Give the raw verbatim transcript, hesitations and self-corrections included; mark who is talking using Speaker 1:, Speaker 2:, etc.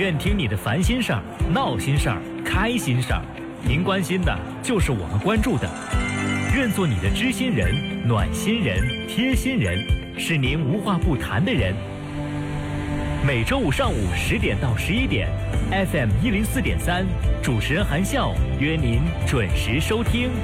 Speaker 1: 愿听你的烦心事儿、闹心事儿、开心事儿，您关心的就是我们关注的。愿做你的知心人、暖心人、贴心人，是您无话不谈的人。每周五上午十点到十一点 ，F M 一零四点三，主持人韩笑约您准时收听。